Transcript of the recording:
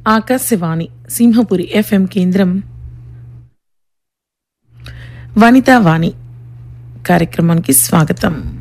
Akashvani Simhapuri FM కేంద్రం వనితా వాణి కార్యక్రమానికి స్వాగతం.